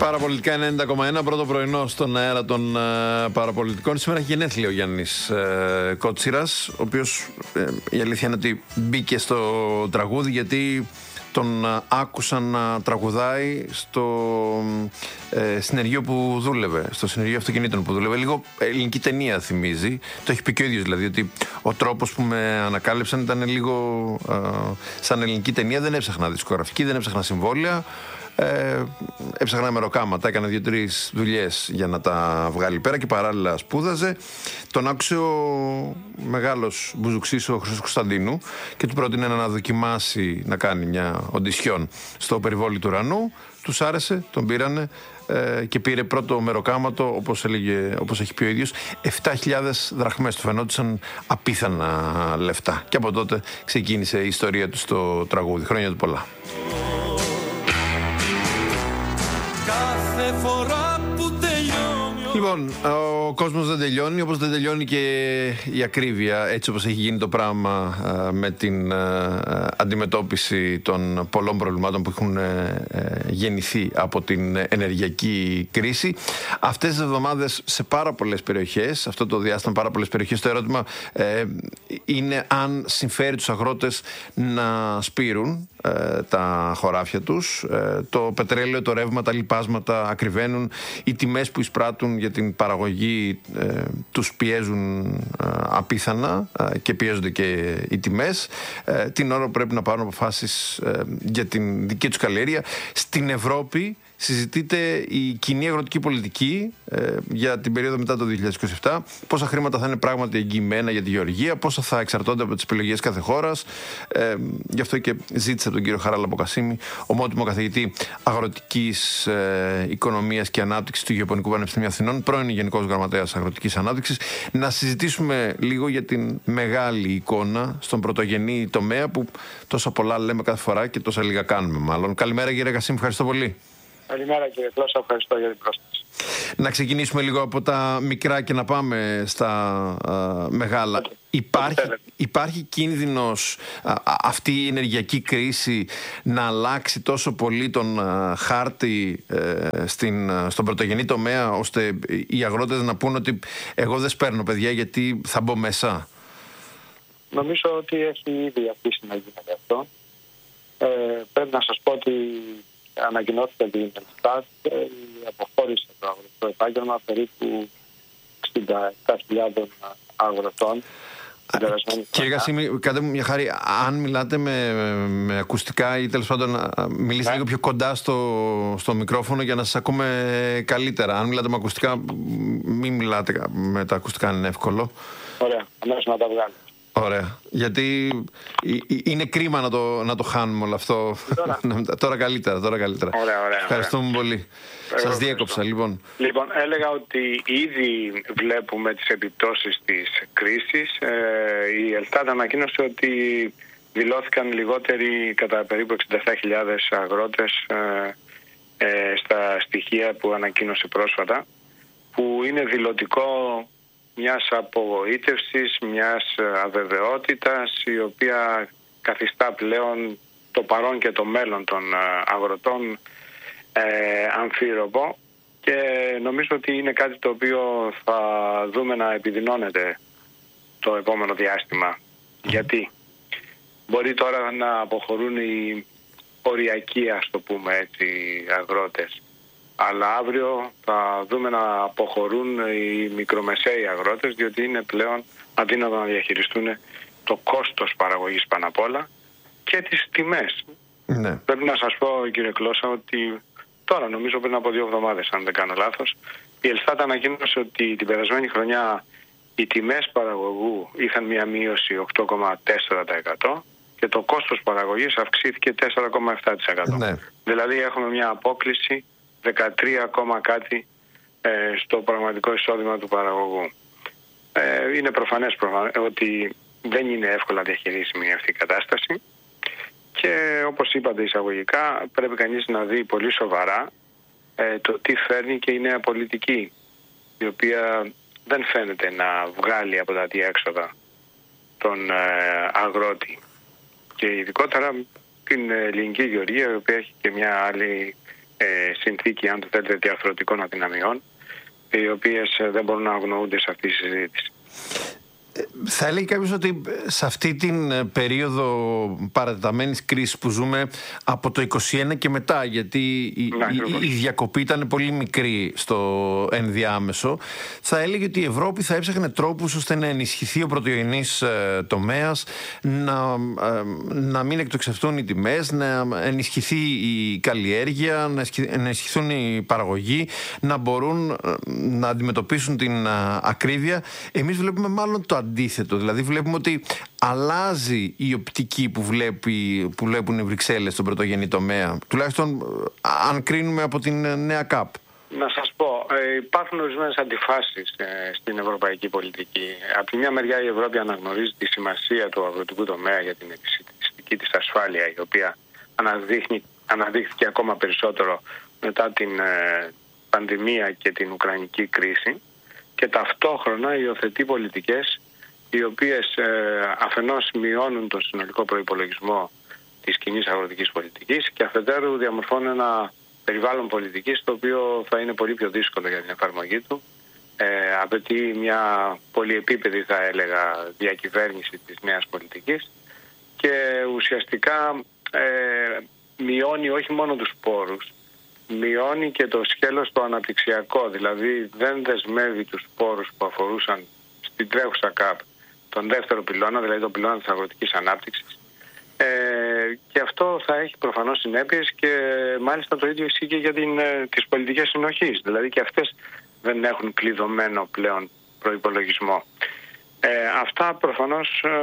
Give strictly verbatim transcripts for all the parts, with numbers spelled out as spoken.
Παραπολιτικά ενενήντα κόμμα ένα, πρώτο πρωινό στον αέρα των uh, παραπολιτικών. Σήμερα έχει γενέθλια ο Γιάννης uh, Κότσιρας, ο οποίος uh, η αλήθεια είναι ότι μπήκε στο τραγούδι γιατί τον uh, άκουσαν να τραγουδάει στο uh, συνεργείο που δούλευε, στο συνεργείο αυτοκινήτων που δούλευε. Λίγο ελληνική ταινία θυμίζει. Το έχει πει και ο ίδιος δηλαδή, ότι ο τρόπος που με ανακάλυψαν ήταν λίγο uh, σαν ελληνική ταινία. Δεν έψαχνα δισκογραφική, δεν έψαχνα συμβόλαια. Ε, έψαχνα μεροκάματα, έκανε δύο-τρεις δουλειές για να τα βγάλει πέρα και παράλληλα σπούδαζε. Τον άκουσε ο μεγάλος μπουζουξής ο Χρήστος Κωνσταντίνου και του πρότεινε να δοκιμάσει να κάνει μια οντισιόν στο περιβόλι του ουρανού. Τους άρεσε, τον πήρανε ε, και πήρε πρώτο μεροκάματο, όπως, έλεγε, όπως έχει πει ο ίδιος, επτά χιλιάδες δραχμές. Του φαινόντουσαν απίθανα λεφτά. Και από τότε ξεκίνησε η ιστορία του στο τραγούδι. Χρόνια του πολλά. Λοιπόν, ο κόσμος δεν τελειώνει, όπως δεν τελειώνει και η ακρίβεια, έτσι όπως έχει γίνει το πράγμα με την αντιμετώπιση των πολλών προβλημάτων που έχουν γεννηθεί από την ενεργειακή κρίση. Αυτές τις εβδομάδες σε πάρα πολλές περιοχές, αυτό το διάστημα πάρα πολλές περιοχές, το ερώτημα είναι αν συμφέρει τους αγρότες να σπείρουν τα χωράφια τους. Το πετρέλαιο, το ρεύμα, τα λιπάσματα ακριβένουν, οι τιμές που εισπράττουν για την παραγωγή ε, τους πιέζουν ε, απίθανα ε, και πιέζονται και οι τιμές. Ε, την ώρα που πρέπει να πάρουν αποφάσεις ε, για την δική τους καλλιέργεια. Στην Ευρώπη συζητείται η κοινή αγροτική πολιτική ε, για την περίοδο μετά το δύο χιλιάδες είκοσι επτά. Πόσα χρήματα θα είναι πράγματι εγγυημένα για τη γεωργία, πόσα θα εξαρτώνται από τις επιλογές κάθε χώρας. Ε, γι' αυτό και ζήτησε τον κύριο Χαράλαμπο Μποκασίμη, ομότιμο καθηγητή αγροτικής ε, οικονομίας και ανάπτυξης του Γεωπονικού Πανεπιστημίου Αθηνών, πρώην Γενικός Γραμματέας Αγροτικής Ανάπτυξης, να συζητήσουμε λίγο για την μεγάλη εικόνα στον πρωτογενή τομέα που τόσα πολλά λέμε κάθε φορά και τόσα λίγα κάνουμε μάλλον. Καλημέρα κύριε Κασίμη, ευχαριστώ πολύ. Καλημέρα κύριε Κλώσσα, ευχαριστώ για την πρόσθεση. Να ξεκινήσουμε λίγο από τα μικρά και να πάμε στα α, μεγάλα. Okay. Υπάρχει, υπάρχει κίνδυνος α, αυτή η ενεργειακή κρίση να αλλάξει τόσο πολύ τον α, χάρτη ε, στην, α, στον πρωτογενή τομέα, ώστε οι αγρότες να πούν ότι εγώ δεν σπέρνω παιδιά γιατί θα μπω μέσα? Νομίζω ότι έχει ήδη αφήσει να γίνεται αυτό. Ε, πρέπει να σας πω ότι ανακοινώθηκε την Ελστάτ η αποχώρηση από το αγροτικό επάγγελμα περίπου εξήντα επτά χιλιάδες αγροτών. Κύριε Κασίμη, κάντε μου μια χάρη, αν μιλάτε με, με ακουστικά ή τέλος πάντων μιλήστε ναι. λίγο πιο κοντά στο, στο μικρόφωνο για να σας ακούμε καλύτερα. Αν μιλάτε με ακουστικά, μην μιλάτε με τα ακουστικά, είναι εύκολο. Ωραία, αμέσως να τα βγάλουμε. Ωραία. Γιατί είναι κρίμα να το, να το χάνουμε όλο αυτό. Τώρα, τώρα καλύτερα, τώρα καλύτερα. Ωραία, ωραία. Ευχαριστούμε ωραία. πολύ. Εγώ Σας διέκοψα, λοιπόν. Λοιπόν, έλεγα ότι ήδη βλέπουμε τις επιπτώσεις της κρίσης. Ε, η Ελστάτ ανακοίνωσε ότι δηλώθηκαν λιγότεροι κατά περίπου εξήντα επτά χιλιάδες αγρότες ε, ε, στα στοιχεία που ανακοίνωσε πρόσφατα, που είναι δηλωτικό μιας απογοήτευσης, μιας αβεβαιότητας, η οποία καθιστά πλέον το παρόν και το μέλλον των αγροτών ε, αμφίροπο, και νομίζω ότι είναι κάτι το οποίο θα δούμε να επιδεινώνεται το επόμενο διάστημα. Γιατί μπορεί τώρα να αποχωρούν οι οριακοί, ας το πούμε έτσι, αγρότες, αλλά αύριο θα δούμε να αποχωρούν οι μικρομεσαίοι αγρότες, διότι είναι πλέον αδύνατο να διαχειριστούν το κόστος παραγωγής πάνω απ' όλα και τις τιμές. Ναι. Πρέπει να σας πω, κύριε Κλώσσα, ότι τώρα, νομίζω πριν από δύο εβδομάδες, αν δεν κάνω λάθος, η Ελστάτ ανακοίνωσε ότι την περασμένη χρονιά οι τιμές παραγωγού είχαν μια μείωση οκτώ κόμμα τέσσερα τοις εκατό και το κόστος παραγωγής αυξήθηκε τέσσερα κόμμα επτά τοις εκατό. Ναι. Δηλαδή έχουμε μια απόκλιση δεκατρία κάτι ε, στο πραγματικό εισόδημα του παραγωγού. Ε, είναι προφανές προφανές ότι δεν είναι εύκολα διαχειρίσιμη αυτή η κατάσταση, και όπως είπατε εισαγωγικά πρέπει κανείς να δει πολύ σοβαρά ε, το τι φέρνει και η νέα πολιτική, η οποία δεν φαίνεται να βγάλει από τα διέξοδα τον ε, αγρότη, και ειδικότερα την ελληνική γεωργία, η οποία έχει και μια άλλη ε, συνθήκη, αν το θέλετε, διαρθρωτικών αδυναμιών, οι οποίες δεν μπορούν να αγνοούνται σε αυτή τη συζήτηση. Θα έλεγε κάποιος ότι σε αυτή την περίοδο παρατεταμένης κρίσης που ζούμε από το είκοσι ένα και μετά, γιατί η, ναι, η, η διακοπή ήταν πολύ μικρή στο ενδιάμεσο, θα έλεγε ότι η Ευρώπη θα έψαχνε τρόπους ώστε να ενισχυθεί ο πρωτογενής ε, τομέας, να, ε, να μην εκτοξευτούν οι τιμές, να ενισχυθεί η καλλιέργεια, να, ενισχυ, να ενισχυθούν οι παραγωγοί, να μπορούν ε, να αντιμετωπίσουν την ε, ακρίβεια. Εμείς βλέπουμε μάλλον το αντίθετο. Δηλαδή βλέπουμε ότι αλλάζει η οπτική που, βλέπει, που βλέπουν οι Βρυξέλλες στον πρωτογενή τομέα. Τουλάχιστον αν κρίνουμε από την νέα ΚΑΠ. Να σας πω, ε, υπάρχουν ορισμένες αντιφάσεις ε, στην ευρωπαϊκή πολιτική. Από τη μια μεριά η Ευρώπη αναγνωρίζει τη σημασία του αγροτικού τομέα για την επιστημιστική της ασφάλεια, η οποία αναδείχθηκε ακόμα περισσότερο μετά την ε, πανδημία και την ουκρανική κρίση, και ταυτόχρονα υιοθετεί πολιτικές οι οποίες ε, αφενός μειώνουν τον συνολικό προϋπολογισμό της κοινής αγροτικής πολιτικής και αφετέρου διαμορφώνουν ένα περιβάλλον πολιτικής το οποίο θα είναι πολύ πιο δύσκολο για την εφαρμογή του. Ε, απαιτεί μια πολυεπίπεδη, θα έλεγα, διακυβέρνηση της νέας πολιτικής και ουσιαστικά ε, μειώνει όχι μόνο τους πόρους, μειώνει και το σκέλος το αναπτυξιακό, δηλαδή δεν δεσμεύει τους πόρους που αφορούσαν στην τρέχουσα ΚΑΠ τον δεύτερο πυλώνα, δηλαδή τον πυλώνα της αγροτικής ανάπτυξης. Ε, και αυτό θα έχει προφανώς συνέπειες και μάλιστα το ίδιο ισχύει και για την, ε, τις πολιτικές συνοχής, δηλαδή και αυτές δεν έχουν κλειδωμένο πλέον προϋπολογισμό. Ε, αυτά προφανώς ε,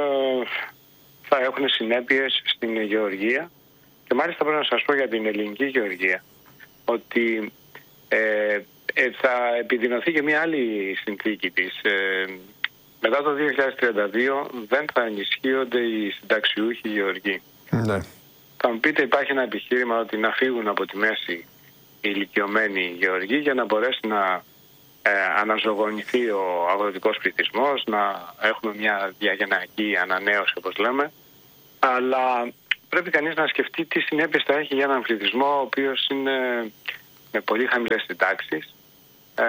θα έχουν συνέπειες στην γεωργία και μάλιστα πρέπει να σας πω για την ελληνική γεωργία ότι ε, ε, θα επιδεινωθεί και μια άλλη συνθήκη της. Ε, μετά το δύο χιλιάδες τριάντα δύο δεν θα ενισχύονται οι συνταξιούχοι γεωργοί. Ναι. Θα μου πείτε, υπάρχει ένα επιχείρημα ότι να φύγουν από τη μέση οι ηλικιωμένοι γεωργοί για να μπορέσει να ε, αναζωογονηθεί ο αγροτικός πληθυσμός, να έχουμε μια διαγενειακή ανανέωση όπως λέμε, αλλά πρέπει κανείς να σκεφτεί τι συνέπειες θα έχει για έναν πληθυσμό ο οποίος είναι με πολύ χαμηλές συντάξεις ε,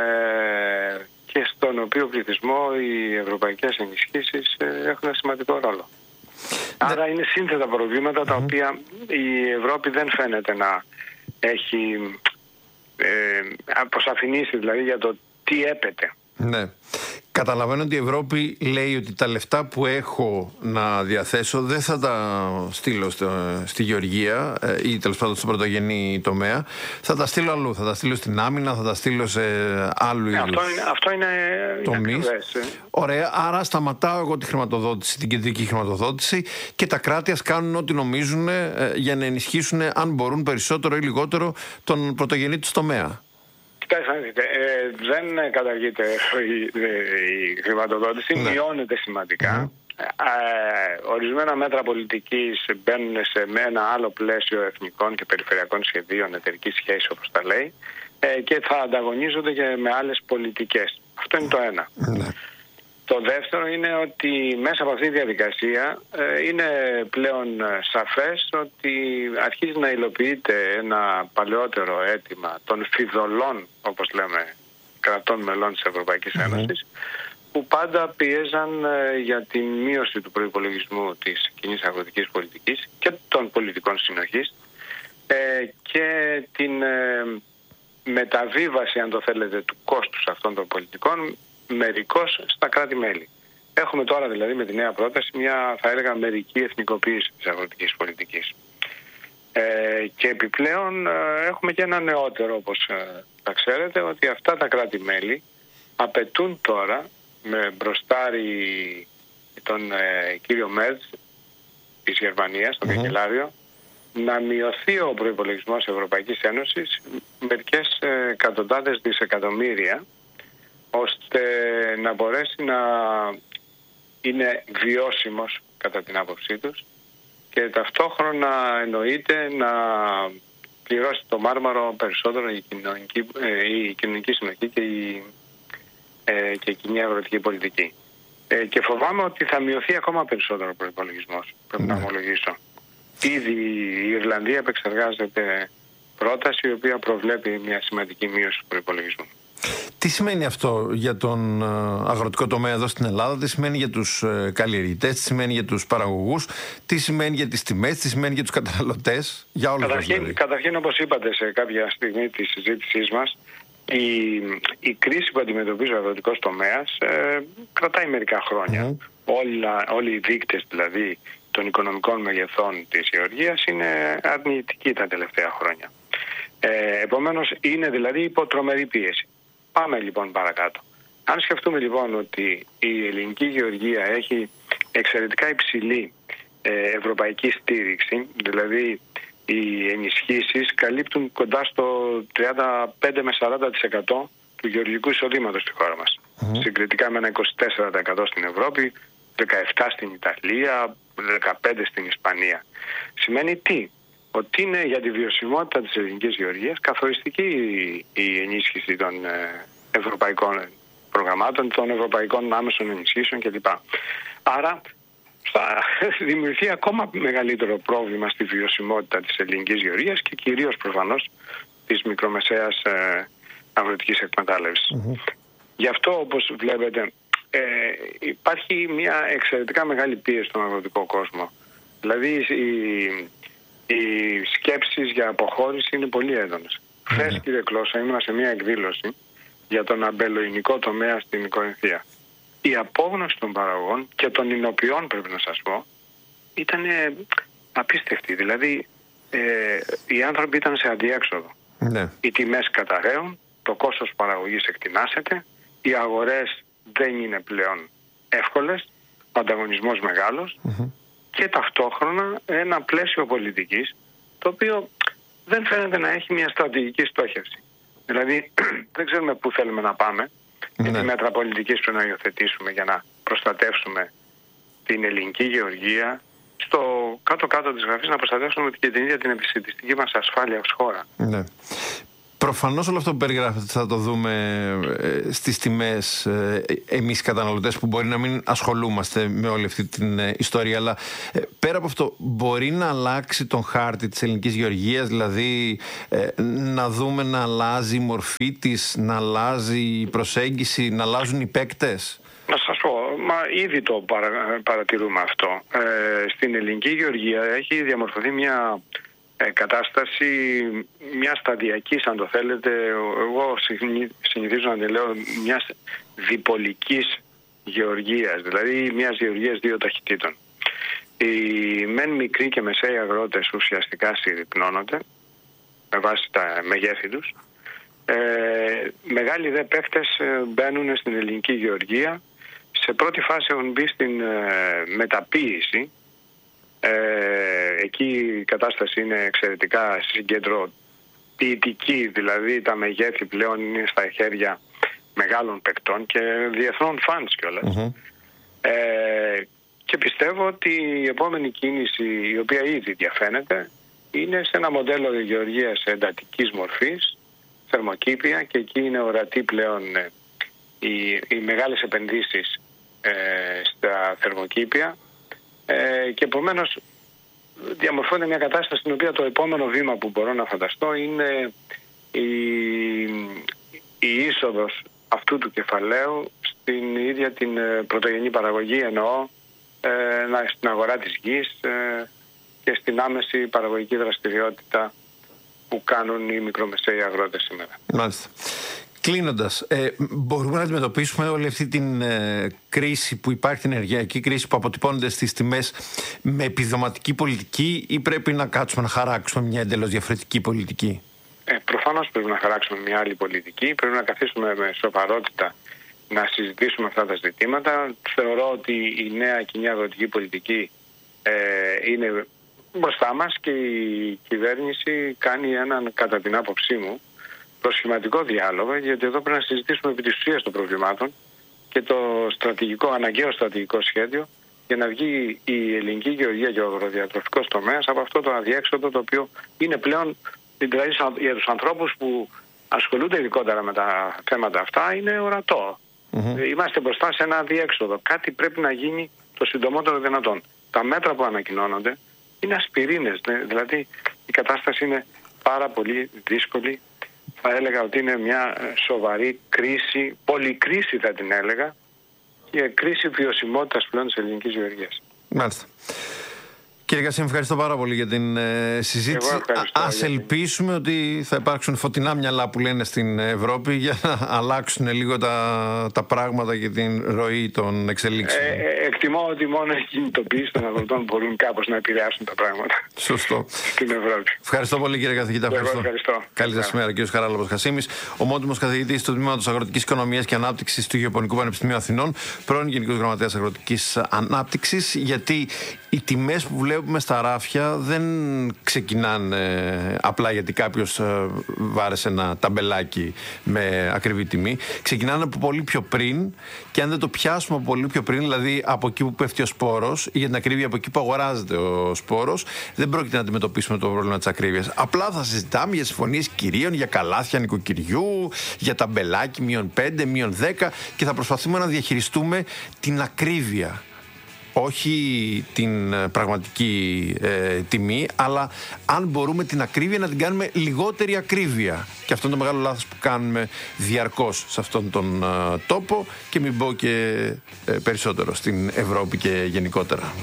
και στον οποίο πληθυσμό οι ευρωπαϊκές ενισχύσεις ε, έχουν ένα σημαντικό ρόλο. Άρα είναι σύνθετα προβλήματα τα οποία η Ευρώπη δεν φαίνεται να έχει ε, αποσαφηνίσει δηλαδή για το τι έπεται. Ναι. Καταλαβαίνω ότι η Ευρώπη λέει ότι τα λεφτά που έχω να διαθέσω δεν θα τα στείλω στο, στη γεωργία ή τέλος πάντων στον πρωτογενή τομέα. Θα τα στείλω αλλού. Θα τα στείλω στην άμυνα, θα τα στείλω σε άλλου είδους αυτό είναι, αυτό είναι τομείς. Ωραία. Άρα σταματάω εγώ τη χρηματοδότηση, την κεντρική χρηματοδότηση και τα κράτη ας κάνουν ό,τι νομίζουν ε, για να ενισχύσουν, αν μπορούν, περισσότερο ή λιγότερο τον πρωτογενή τους τομέα. Κοιτάξτε, ε, δεν καταργείται η, η χρηματοδότηση, ναι. Μειώνεται σημαντικά. Mm. Ε, ορισμένα μέτρα πολιτικής μπαίνουν σε ένα άλλο πλαίσιο εθνικών και περιφερειακών σχεδίων εταιρικής σχέσης, όπως τα λέει, ε, και θα ανταγωνίζονται και με άλλες πολιτικές. Αυτό είναι το ένα. Mm. Το δεύτερο είναι ότι μέσα από αυτή τη διαδικασία ε, είναι πλέον σαφές ότι αρχίζει να υλοποιείται ένα παλαιότερο αίτημα των φιδωλών, όπως λέμε, κρατών μελών της Ευρωπαϊκής mm-hmm. Ένωσης, που πάντα πίεζαν ε, για την μείωση του προϋπολογισμού της κοινής αγροτικής πολιτικής και των πολιτικών συνοχής ε, και την ε, μεταβίβαση, αν το θέλετε, του κόστους αυτών των πολιτικών μερικώς στα κράτη-μέλη. Έχουμε τώρα δηλαδή με τη νέα πρόταση μια, θα έλεγα, μερική εθνικοποίηση της αγροτικής πολιτικής. Ε, και επιπλέον ε, έχουμε και ένα νεότερο, όπως ε, θα ξέρετε, ότι αυτά τα κράτη-μέλη απαιτούν τώρα με μπροστάρι τον ε, κύριο Μέρτς της Γερμανίας, τον καγκελάριο, mm-hmm. να μειωθεί ο προϋπολογισμός Ευρωπαϊκής Ένωσης μερικές ε, εκατοντάδες δισεκατομμύρια, ώστε να μπορέσει να είναι βιώσιμος κατά την άποψή τους και ταυτόχρονα εννοείται να πληρώσει το μάρμαρο περισσότερο η κοινωνική, η κοινωνική συνοχή και η, ε, και η κοινή αγροτική πολιτική. Ε, και φοβάμαι ότι θα μειωθεί ακόμα περισσότερο ο προϋπολογισμός, πρέπει mm. να ομολογήσω. Ήδη η Ιρλανδία επεξεργάζεται πρόταση η οποία προβλέπει μια σημαντική μείωση του προϋπολογισμού. Τι σημαίνει αυτό για τον αγροτικό τομέα εδώ στην Ελλάδα, τι σημαίνει για τους καλλιεργητές, τι σημαίνει για τους παραγωγούς, τι σημαίνει για τις τιμές, τι σημαίνει για τους καταναλωτές, για όλους καταρχήν, δηλαδή. Καταρχήν, όπως είπατε σε κάποια στιγμή της συζήτησής μας, η, η κρίση που αντιμετωπίζει ο αγροτικός τομέας ε, κρατάει μερικά χρόνια. Mm-hmm. Όλα, όλοι οι δείκτες δηλαδή των οικονομικών μεγεθών της γεωργίας είναι αρνητικοί τα τελευταία χρόνια. Ε, επομένως είναι δηλαδή υπό τρομερή πίεση. Πάμε λοιπόν παρακάτω. Αν σκεφτούμε λοιπόν ότι η ελληνική γεωργία έχει εξαιρετικά υψηλή ε, ευρωπαϊκή στήριξη, δηλαδή οι ενισχύσεις καλύπτουν κοντά στο τριάντα πέντε με σαράντα τοις εκατό του γεωργικού εισοδήματος στη χώρα μας. Mm-hmm. Συγκριτικά με ένα είκοσι τέσσερα τοις εκατό στην Ευρώπη, δεκαεπτά τοις εκατό στην Ιταλία, δεκαπέντε τοις εκατό στην Ισπανία. Σημαίνει τι? Ότι είναι για τη βιωσιμότητα της ελληνικής γεωργίας καθοριστική η ενίσχυση των ευρωπαϊκών προγραμμάτων, των ευρωπαϊκών άμεσων ενισχύσεων κλπ. Άρα θα δημιουργηθεί ακόμα μεγαλύτερο πρόβλημα στη βιωσιμότητα της ελληνικής γεωργίας και κυρίως προφανώς της μικρομεσαίας αγροτικής εκμετάλλευσης. Mm-hmm. Γι' αυτό, όπως βλέπετε, ε, υπάρχει μια εξαιρετικά μεγάλη πίεση στον αγροτικό κόσμο. Δηλαδή η, οι σκέψεις για αποχώρηση είναι πολύ έντονες. Mm-hmm. Χθες, κύριε Κλώσσα, ήμουν σε μια εκδήλωση για τον αμπελοϊνικό τομέα στην Κορινθία. Η απόγνωση των παραγωγών και των υνοποιών, πρέπει να σας πω, ήταν απίστευτη. Δηλαδή ε, οι άνθρωποι ήταν σε αδιέξοδο. Mm-hmm. Οι τιμές καταραίουν, το κόστος παραγωγής εκτινάσεται, οι αγορές δεν είναι πλέον εύκολες, ο ανταγωνισμός μεγάλος mm-hmm. και ταυτόχρονα ένα πλαίσιο πολιτικής το οποίο δεν φαίνεται να έχει μια στρατηγική στόχευση. Δηλαδή δεν ξέρουμε πού θέλουμε να πάμε mm-hmm. και τι μέτρα πολιτικής πρέπει να υιοθετήσουμε για να προστατεύσουμε την ελληνική γεωργία, στο κάτω-κάτω της γραφής να προστατεύσουμε και την ίδια την επιστημιστική μας ασφάλεια ως χώρα. Ναι. Προφανώς όλο αυτό που περιγράφετε θα το δούμε ε, στις τιμές ε, εμείς οι καταναλωτές που μπορεί να μην ασχολούμαστε με όλη αυτή την ε, ιστορία, αλλά ε, πέρα από αυτό μπορεί να αλλάξει τον χάρτη της ελληνικής γεωργίας, δηλαδή ε, να δούμε να αλλάζει η μορφή της, να αλλάζει η προσέγγιση, να αλλάζουν οι παίκτες. Να σας πω, μα ήδη το παρα, παρατηρούμε αυτό. Ε, στην ελληνική γεωργία έχει διαμορφωθεί μια κατάσταση μια σταδιακής, αν το θέλετε, εγώ συνηθίζω να τη λέω μιας διπολικής γεωργίας, δηλαδή μιας γεωργίας δύο ταχυτήτων. Οι μεν μικροί και μεσαίοι αγρότες ουσιαστικά συρρυκνώνονται με βάση τα μεγέθη τους. Ε, μεγάλοι δε παίκτες μπαίνουν στην ελληνική γεωργία. Σε πρώτη φάση έχουν μπει στην ε, μεταποίηση. Ε, εκεί η κατάσταση είναι εξαιρετικά συγκεντροποιητική, δηλαδή τα μεγέθη πλέον είναι στα χέρια μεγάλων παικτών και διεθνών φαντς κιόλας. Mm-hmm. Ε, και πιστεύω ότι η επόμενη κίνηση, η οποία ήδη διαφαίνεται, είναι σε ένα μοντέλο γεωργίας εντατικής μορφής, θερμοκήπια, και εκεί είναι ορατή πλέον οι, οι μεγάλες επενδύσεις ε, στα θερμοκήπια. Ε, και επομένως διαμορφώνεται μια κατάσταση στην οποία το επόμενο βήμα που μπορώ να φανταστώ είναι η, η είσοδος αυτού του κεφαλαίου στην ίδια την πρωτογενή παραγωγή, εννοώ ε, στην αγορά της γης ε, και στην άμεση παραγωγική δραστηριότητα που κάνουν οι μικρομεσαίοι αγρότες σήμερα. Μάλιστα. Κλείνοντας, ε, μπορούμε να αντιμετωπίσουμε όλη αυτή την ε, κρίση που υπάρχει, την ενεργειακή κρίση που αποτυπώνεται στις τιμές, με επιδοματική πολιτική, ή πρέπει να κάτσουμε να χαράξουμε μια εντελώς διαφορετική πολιτική? Ε, προφανώς πρέπει να χαράξουμε μια άλλη πολιτική. Πρέπει να καθίσουμε με σοβαρότητα να συζητήσουμε αυτά τα ζητήματα. Θεωρώ ότι η νέα κοινή αγροτική πολιτική ε, είναι μπροστά μας και η κυβέρνηση κάνει έναν, κατά την άποψή μου, προσχηματικό διάλογο, γιατί εδώ πρέπει να συζητήσουμε επί της ουσίας των προβλημάτων και το στρατηγικό, αναγκαίο στρατηγικό σχέδιο για να βγει η ελληνική γεωργία και ο αγροδιατροφικός τομέας από αυτό το αδιέξοδο, το οποίο είναι πλέον, δηλαδή για τους ανθρώπους που ασχολούνται ειδικότερα με τα θέματα αυτά, είναι ορατό. Mm-hmm. Είμαστε μπροστά σε ένα αδιέξοδο. Κάτι πρέπει να γίνει το συντομότερο δυνατόν. Τα μέτρα που ανακοινώνονται είναι ασπιρίνες, δηλαδή η κατάσταση είναι πάρα πολύ δύσκολη. Θα έλεγα ότι είναι μια σοβαρή κρίση, πολυκρίση θα την έλεγα, και κρίση βιωσιμότητας πλέον της ελληνικής γεωργίας. Μάλιστα. Κύριε Κασίμ, ευχαριστώ πάρα πολύ για την ε, συζήτηση. Ας ελπίσουμε ότι θα υπάρξουν φωτεινά μυαλά που λένε στην Ευρώπη για να αλλάξουν λίγο τα, τα πράγματα και την ροή των εξελίξεων. Ε, ε, εκτιμώ ότι μόνο οι κινητοποιήσεις των αγροτών μπορούν κάπως να επηρεάσουν τα πράγματα. Σωστό. Στην Ευρώπη. Ευχαριστώ πολύ, κύριε καθηγητά. Ευχαριστώ. ευχαριστώ. Καλή σας μέρα, κύριος Χαράλαμπος Χασίμης, ομότιμος καθηγητής του Τμήματος Αγροτικής Οικονομίας και Ανάπτυξης του Γεωπονικού Πανεπιστημίου Αθηνών, πρώην Γενικός Γραμματέας Αγροτικής Ανάπτυξης. Γιατί οι τιμές που βλέπουμε στα ράφια δεν ξεκινάνε απλά γιατί κάποιος βάρεσε ένα ταμπελάκι με ακριβή τιμή. Ξεκινάνε από πολύ πιο πριν, και αν δεν το πιάσουμε από πολύ πιο πριν, δηλαδή από εκεί που πέφτει ο σπόρος, ή για την ακρίβεια από εκεί που αγοράζεται ο σπόρος, δεν πρόκειται να αντιμετωπίσουμε το πρόβλημα της ακρίβειας. Απλά θα συζητάμε για συμφωνίες κυρίων, για καλάθια νοικοκυριού, για ταμπελάκι μείον πέντε, μείον δέκα, και θα προσπαθούμε να διαχειριστούμε την ακρίβεια. Όχι την πραγματική ε, τιμή, αλλά αν μπορούμε την ακρίβεια να την κάνουμε λιγότερη ακρίβεια. Και αυτό είναι το μεγάλο λάθος που κάνουμε διαρκώς σε αυτόν τον ε, τόπο, και μην πω και ε, περισσότερο στην Ευρώπη και γενικότερα.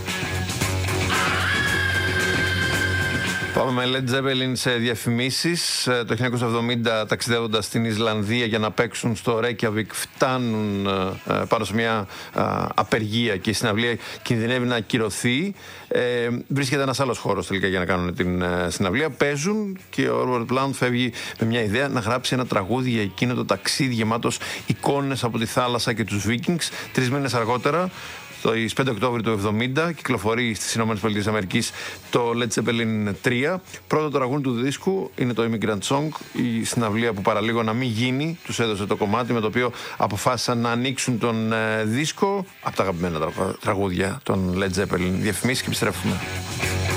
Πάμε με Led Zeppelin σε διαφημίσεις. Το χίλια εννιακόσια εβδομήντα, ταξιδεύοντας στην Ισλανδία για να παίξουν στο Reykjavik, φτάνουν πάνω σε μια απεργία και η συναυλία κινδυνεύει να ακυρωθεί. Ε, βρίσκεται ένας άλλος χώρος τελικά για να κάνουν την συναυλία. Παίζουν και ο Robert Plant φεύγει με μια ιδέα να γράψει ένα τραγούδι για εκείνο το ταξίδι γεμάτος εικόνες από τη θάλασσα και τους Vikings. Τρεις μήνες αργότερα, το πέντε Οκτώβρη του εβδομήντα, κυκλοφορεί στις ΗΠΑ το Led Zeppelin τρία. Πρώτο τραγούδι του δίσκου είναι το Immigrant Song. Η συναυλία που παραλίγο να μην γίνει τους έδωσε το κομμάτι με το οποίο αποφάσισαν να ανοίξουν τον ε, δίσκο από τα αγαπημένα τραγούδια των Led Zeppelin. Διαφημίσεις και επιστρέφουμε.